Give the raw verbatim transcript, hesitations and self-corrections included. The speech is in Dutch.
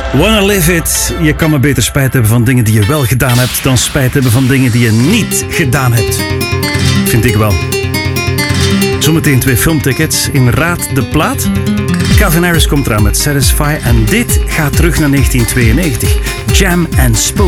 Wanna live it. Je kan maar beter spijt hebben van dingen die je wel gedaan hebt dan spijt hebben van dingen die je niet gedaan hebt. Vind ik wel. Zometeen twee filmtickets in Raad de Plaat. Calvin Harris komt eraan met Satisfy en dit gaat terug naar negentien tweeënnegentig. Jam and Spoon.